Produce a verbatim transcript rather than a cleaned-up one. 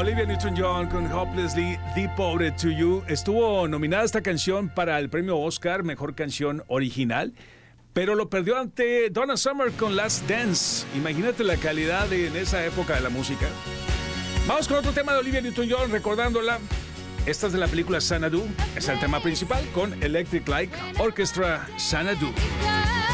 Olivia Newton-John con Hopelessly Devoted to You. Estuvo nominada esta canción para el premio Oscar, Mejor Canción Original, pero lo perdió ante Donna Summer con Last Dance. Imagínate la calidad de, en esa época de la música. Vamos con otro tema de Olivia Newton-John, recordándola. Esta es de la película Xanadu. Es el tema principal con Electric Light Orchestra, Xanadu.